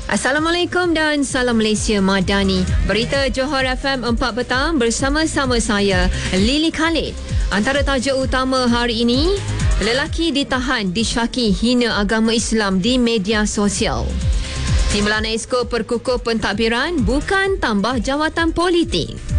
Assalamualaikum dan salam Malaysia Madani. Berita Johor FM 4 petang bersama-sama saya, Lily Khalid. Antara tajuk utama hari ini, lelaki ditahan disyaki hina agama Islam di media sosial. Timbalan Exco perkukuh pentadbiran bukan tambah jawatan politik.